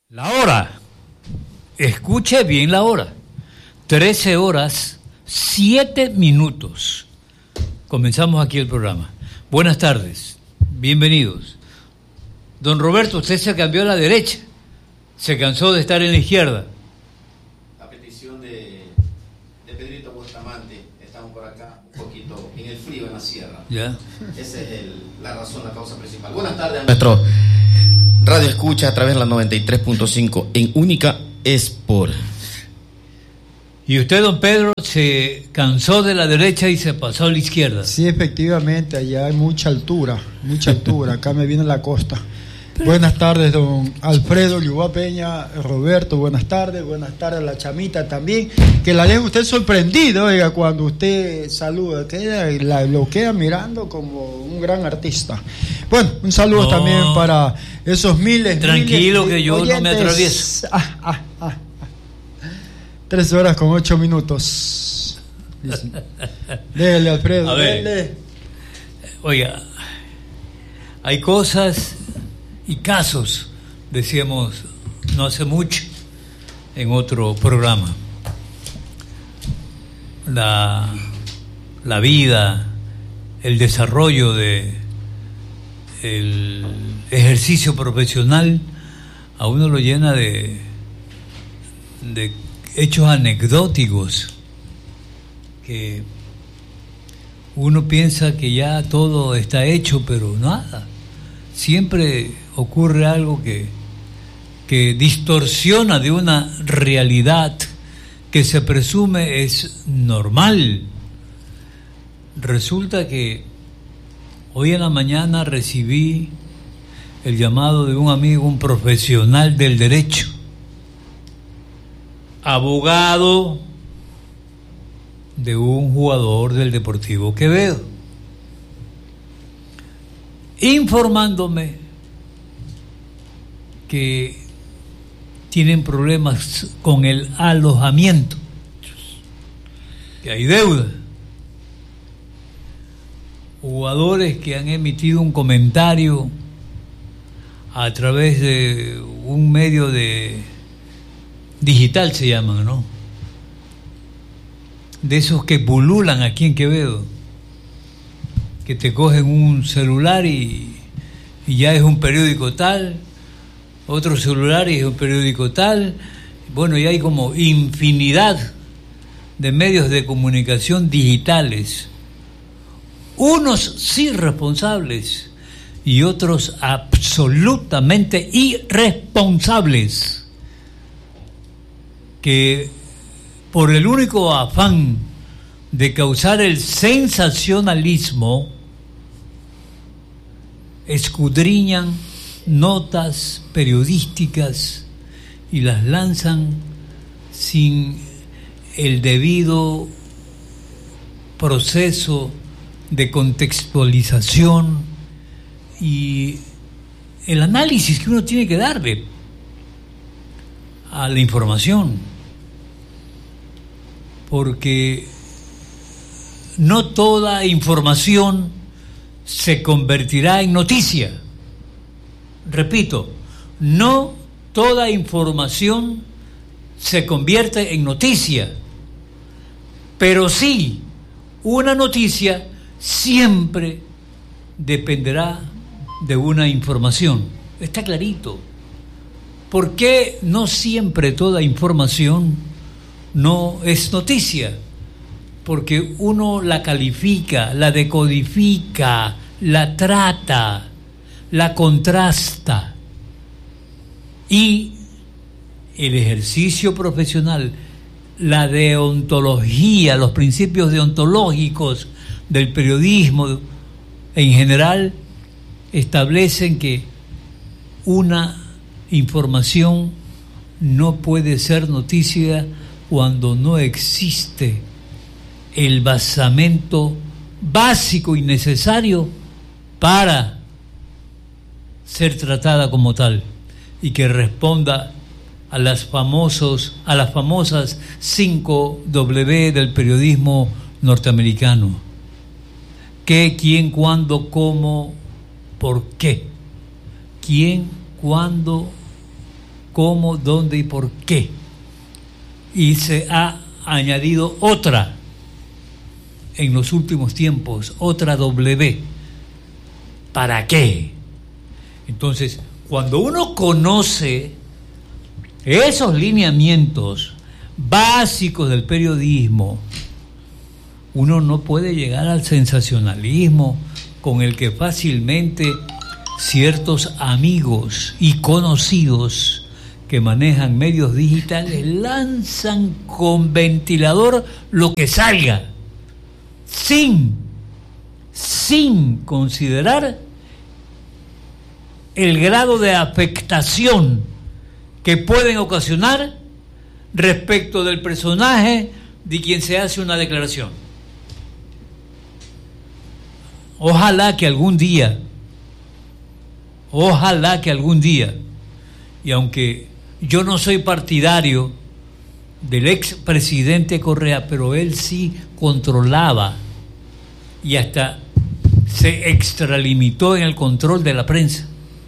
La hora. Escuche bien la hora. 13 horas, 7 minutos. Comenzamos aquí el programa. Buenas tardes. Bienvenidos. Don Roberto, usted se cambió a la derecha. Se cansó de estar en la izquierda. A petición de Pedrito Bustamante, estamos por acá un poquito en el frío, en la sierra. Ya. Esa es la razón, la causa principal. Buenas tardes a nuestro radio escucha a través de la 93.5 en Única Sport. Y usted, don Pedro, se cansó de la derecha y se pasó a la izquierda. Sí, efectivamente, allá hay mucha altura, acá me viene la costa. Buenas tardes, don Alfredo Liuba Peña, Roberto, buenas tardes a la chamita también, que la deja usted sorprendido, oiga, cuando usted saluda, lo queda mirando como un gran artista. Bueno, un saludo también para esos miles. Tranquilo, que yo oyentes. no me atravieso. 3 horas con 8 minutos. Dele, Alfredo, a ver, dele. Oiga, hay cosas y casos, decíamos no hace mucho en otro programa. La vida, el desarrollo de el ejercicio profesional a uno lo llena de hechos anecdóticos que uno piensa que ya todo está hecho, pero nada. Siempre ocurre algo que distorsiona de una realidad que se presume es normal. Resulta que hoy en la mañana recibí el llamado de un amigo, un profesional del derecho, abogado de un jugador del Deportivo Quevedo, informándome que tienen problemas con el alojamiento, que hay deuda. Jugadores que han emitido un comentario a través de un medio de digital, se llaman, ¿no? De esos que pululan aquí en Quevedo, que te cogen un celular y ya es un periódico tal, otro celular y es un periódico tal. Bueno, y hay como infinidad de medios de comunicación digitales, unos sí responsables y otros absolutamente irresponsables, que por el único afán de causar el sensacionalismo escudriñan notas periodísticas y las lanzan sin el debido proceso de contextualización y el análisis que uno tiene que darle a la información, porque no toda información se convertirá en noticia. Repito, no toda información se convierte en noticia, pero sí, una noticia siempre dependerá de una información. Está clarito. ¿Por qué no siempre toda información no es noticia? Porque uno la califica, la decodifica, la trata, la contrasta. Y el ejercicio profesional, la deontología, los principios deontológicos del periodismo en general establecen que una información no puede ser noticia cuando no existe el basamento básico y necesario para ser tratada como tal y que responda a las famosas 5W del periodismo norteamericano: qué, quién, cuándo, cómo, por qué. ¿Quién, cuándo cómo, dónde y por qué. Y se ha añadido otra en los últimos tiempos, otra W. ¿Para qué? Entonces, cuando uno conoce esos lineamientos básicos del periodismo, uno no puede llegar al sensacionalismo con el que fácilmente ciertos amigos y conocidos que manejan medios digitales lanzan con ventilador lo que salga, sin considerar el grado de afectación que pueden ocasionar respecto del personaje de quien se hace una declaración. Ojalá que algún día, y aunque yo no soy partidario del expresidente Correa, pero él sí controlaba y hasta se extralimitó en el control de la prensa.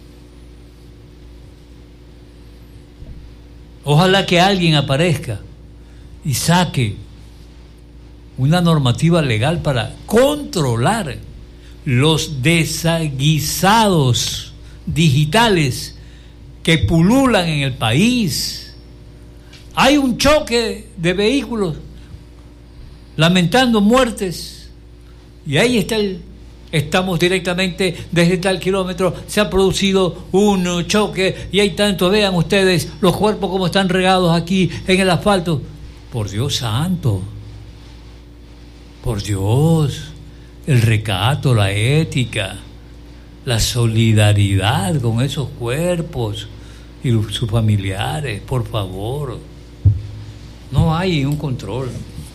Ojalá que alguien aparezca y saque una normativa legal para controlar los desaguisados digitales que pululan en el país. Hay un choque de vehículos lamentando muertes y ahí estamos directamente desde tal kilómetro, se ha producido un choque y hay tanto, vean ustedes los cuerpos como están regados aquí en el asfalto. Por Dios santo, por Dios, el recato, la ética, la solidaridad con esos cuerpos y sus familiares, por favor. No hay un control.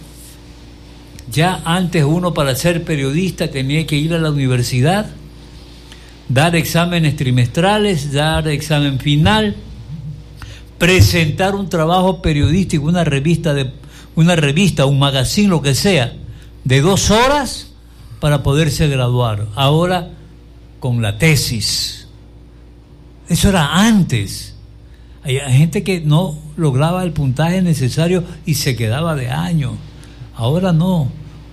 Ya antes uno, para ser periodista, tenía que ir a la universidad, dar exámenes trimestrales, dar examen final, presentar un trabajo periodístico, una revista, un magazine, lo que sea, de 2 horas para poderse graduar. Ahora con la tesis. Eso era antes. Hay gente que no lograba el puntaje necesario y se quedaba de año. Ahora no.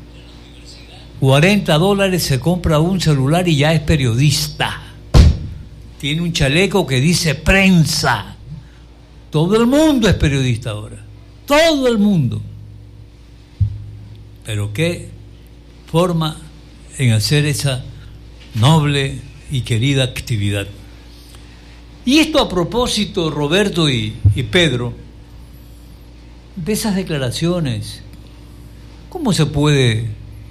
$40 se compra un celular y ya es periodista. Tiene un chaleco que dice prensa. Todo el mundo es periodista ahora. Todo el mundo. Pero qué forma en hacer esa noble y querida actividad. Y esto a propósito, Roberto y Pedro, de esas declaraciones. ¿Cómo se puede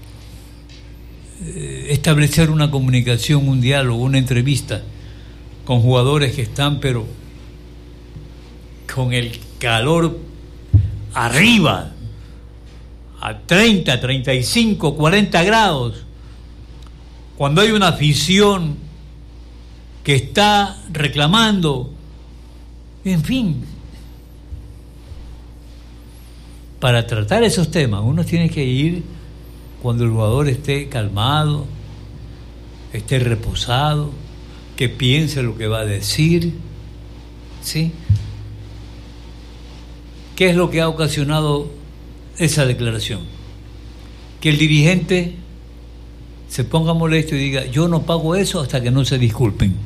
establecer una comunicación, un diálogo, una entrevista con jugadores que están, pero con el calor arriba, a 30, 35, 40 grados, cuando hay una afición que está reclamando, en fin? Para tratar esos temas uno tiene que ir cuando el jugador esté calmado, esté reposado, que piense lo que va a decir, ¿sí? ¿Qué es lo que ha ocasionado esa declaración? Que el dirigente se ponga molesto y diga: yo no pago eso hasta que no se disculpen.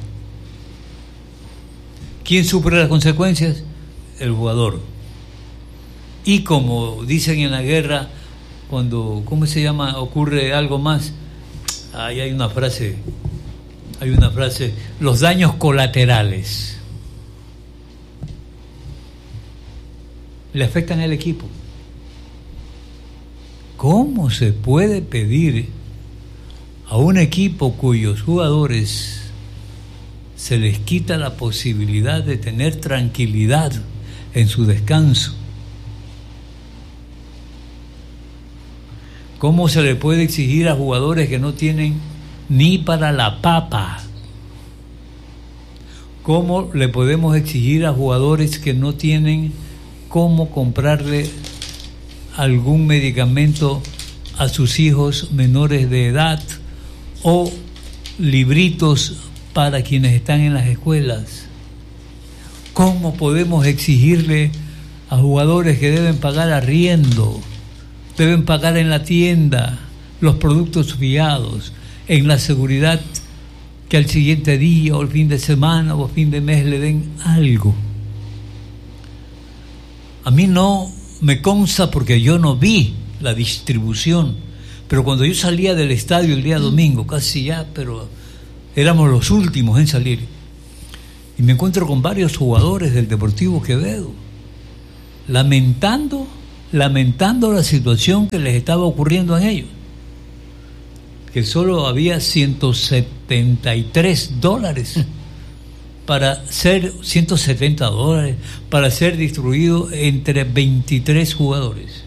¿Quién sufre las consecuencias? El jugador. Y como dicen en la guerra, cuando, ¿cómo se llama?, ocurre algo más, ahí hay una frase, los daños colaterales le afectan al equipo. ¿Cómo se puede pedir a un equipo cuyos jugadores se les quita la posibilidad de tener tranquilidad en su descanso? ¿Cómo se le puede exigir a jugadores que no tienen ni para la papa? ¿Cómo le podemos exigir a jugadores que no tienen cómo comprarle algún medicamento a sus hijos menores de edad o libritos para quienes están en las escuelas? ¿Cómo podemos exigirle a jugadores que deben pagar arriendo, deben pagar en la tienda los productos fiados, en la seguridad que al siguiente día o el fin de semana o fin de mes le den algo? A mí no me consta porque yo no vi la distribución, pero cuando yo salía del estadio el día domingo, casi ya, pero éramos los últimos en salir, y me encuentro con varios jugadores del Deportivo Quevedo lamentando la situación que les estaba ocurriendo a ellos, que solo había $173 para ser $170 para ser distribuido entre 23 jugadores.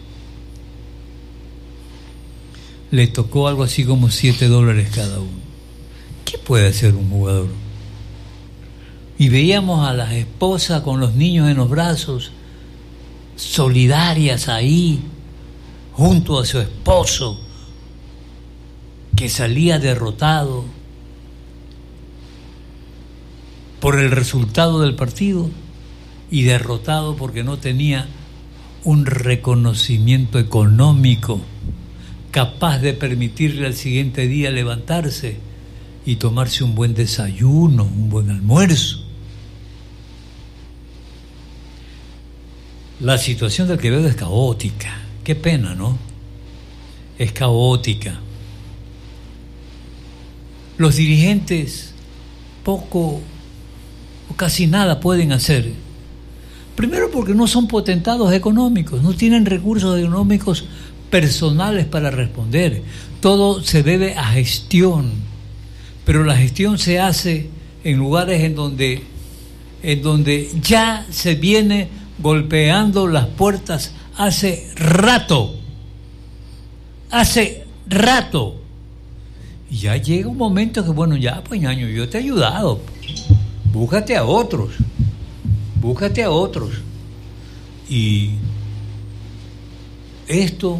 Les tocó algo así como $7 cada uno. ¿Qué puede hacer un jugador? Y veíamos a las esposas con los niños en los brazos, solidarias ahí, junto a su esposo, que salía derrotado por el resultado del partido y derrotado porque no tenía un reconocimiento económico capaz de permitirle al siguiente día levantarse y tomarse un buen desayuno, un buen almuerzo. La situación del Quevedo es caótica. Qué pena, ¿no? Es caótica. Los dirigentes poco o casi nada pueden hacer. Primero porque no son potentados económicos, no tienen recursos económicos personales para responder. Todo se debe a gestión, pero la gestión se hace en lugares en donde ya se viene golpeando las puertas hace rato. Y ya llega un momento que, bueno, ya, pues, ñaño, yo te he ayudado. Búscate a otros. Y esto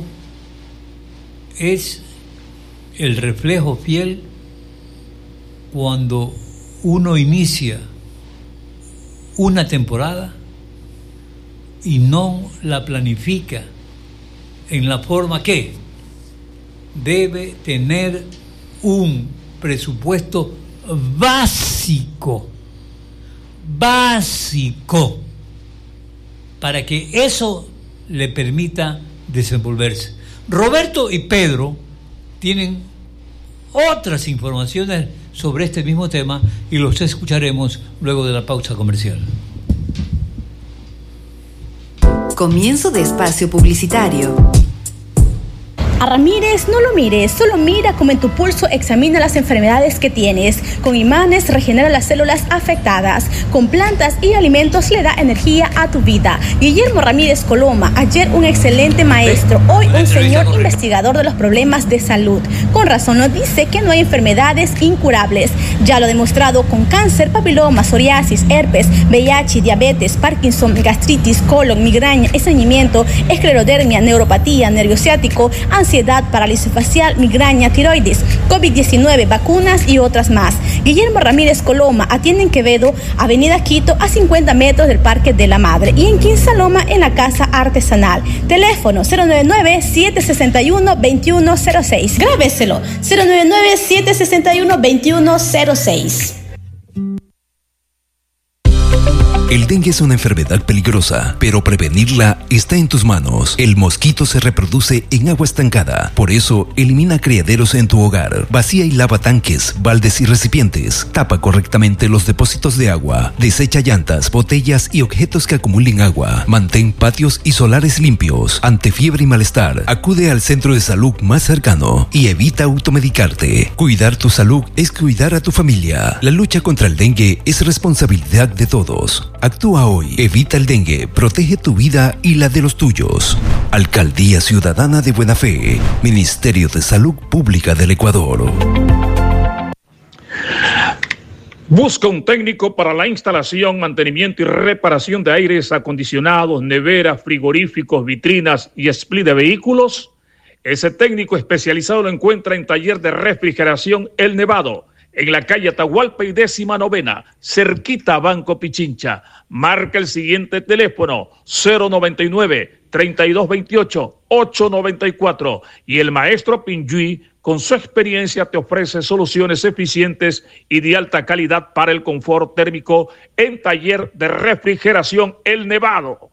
es el reflejo fiel cuando uno inicia una temporada y no la planifica en la forma que debe tener un presupuesto básico para que eso le permita desenvolverse. Roberto y Pedro tienen otras informaciones sobre este mismo tema y los escucharemos luego de la pausa comercial. Comienzo de espacio publicitario. A Ramírez no lo mires, solo mira cómo en tu pulso examina las enfermedades que tienes. Con imanes regenera las células afectadas. Con plantas y alimentos le da energía a tu vida. Guillermo Ramírez Coloma, ayer un excelente maestro, hoy un señor investigador de los problemas de salud. Con razón nos dice que no hay enfermedades incurables. Ya lo ha demostrado con cáncer, papiloma, psoriasis, herpes, VIH, diabetes, Parkinson, gastritis, colon, migraña, estreñimiento, esclerodermia, neuropatía, nervio ciático, ansiedad, parálisis facial, migraña, tiroides, COVID-19, vacunas y otras más. Guillermo Ramírez Coloma atiende en Quevedo, Avenida Quito, a 50 metros del Parque de la Madre, y en Quinsaloma, en la Casa Artesanal. Teléfono 099-761-2106. Grábeselo, 099-761-2106. El dengue es una enfermedad peligrosa, pero prevenirla está en tus manos. El mosquito se reproduce en agua estancada. Por eso, elimina criaderos en tu hogar. Vacía y lava tanques, baldes y recipientes. Tapa correctamente los depósitos de agua. Desecha llantas, botellas y objetos que acumulen agua. Mantén patios y solares limpios. Ante fiebre y malestar, acude al centro de salud más cercano y evita automedicarte. Cuidar tu salud es cuidar a tu familia. La lucha contra el dengue es responsabilidad de todos. Actúa hoy, evita el dengue, protege tu vida y la de los tuyos. Alcaldía Ciudadana de Buena Fe, Ministerio de Salud Pública del Ecuador. Busca un técnico para la instalación, mantenimiento y reparación de aires acondicionados, neveras, frigoríficos, vitrinas y split de vehículos. Ese técnico especializado lo encuentra en Taller de Refrigeración El Nevado, en la calle Atahualpa y 19ª, cerquita a Banco Pichincha. Marca el siguiente teléfono, 099-3228-894. Y el maestro Pinjuy, con su experiencia, te ofrece soluciones eficientes y de alta calidad para el confort térmico en taller de refrigeración El Nevado.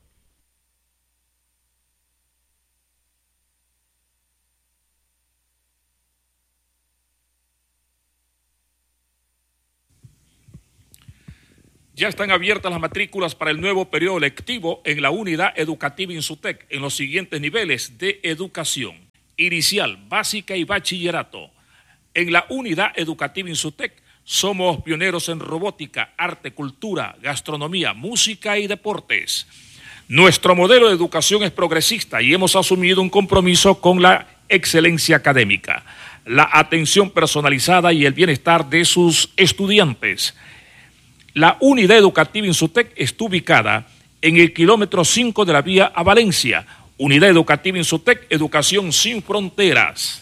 Ya están abiertas las matrículas para el nuevo periodo lectivo en la unidad educativa Insutec en los siguientes niveles de educación: inicial, básica y bachillerato. En la unidad educativa Insutec somos pioneros en robótica, arte, cultura, gastronomía, música y deportes. Nuestro modelo de educación es progresista y hemos asumido un compromiso con la excelencia académica, la atención personalizada y el bienestar de sus estudiantes. La unidad educativa Insutec está ubicada en el kilómetro 5 de la vía a Valencia. Unidad educativa Insutec, educación sin fronteras.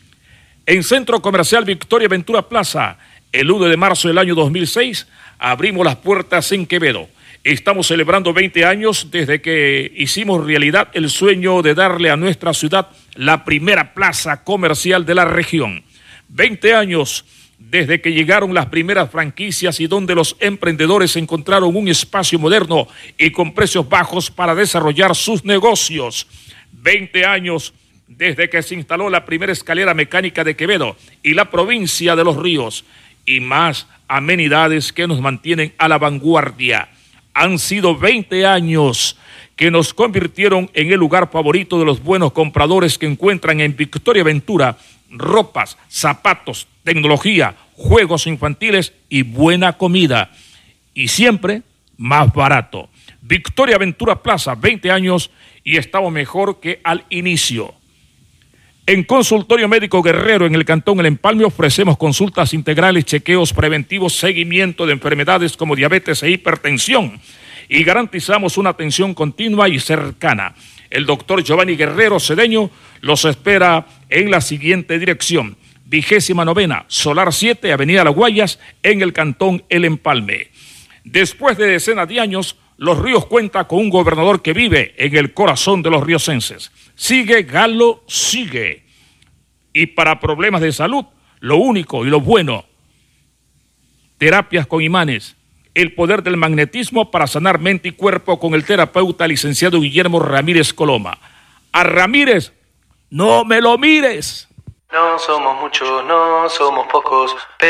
En Centro Comercial Victoria Ventura Plaza, el 1 de marzo del año 2006, abrimos las puertas en Quevedo. Estamos celebrando 20 años desde que hicimos realidad el sueño de darle a nuestra ciudad la primera plaza comercial de la región. 20 años desde que llegaron las primeras franquicias y donde los emprendedores encontraron un espacio moderno y con precios bajos para desarrollar sus negocios. 20 años desde que se instaló la primera escalera mecánica de Quevedo y la provincia de Los Ríos, y más amenidades que nos mantienen a la vanguardia. Han sido 20 años que nos convirtieron en el lugar favorito de los buenos compradores que encuentran en Victoria Ventura ropas, zapatos, tecnología, juegos infantiles y buena comida. Y siempre más barato. Victoria Ventura Plaza, 20 años y estamos mejor que al inicio. En Consultorio Médico Guerrero, en el Cantón El Empalme, ofrecemos consultas integrales, chequeos preventivos, seguimiento de enfermedades como diabetes e hipertensión. Y garantizamos una atención continua y cercana. El doctor Giovanni Guerrero Cedeño los espera en la siguiente dirección: 29ª, Solar 7, Avenida Las Guayas, en el Cantón El Empalme. Después de decenas de años, Los Ríos cuenta con un gobernador que vive en el corazón de los riocenses. Sigue Galo, sigue. Y para problemas de salud, lo único y lo bueno: terapias con imanes, el poder del magnetismo para sanar mente y cuerpo con el terapeuta licenciado Guillermo Ramírez Coloma. A Ramírez, no me lo mires. No somos muchos, no somos pocos, pero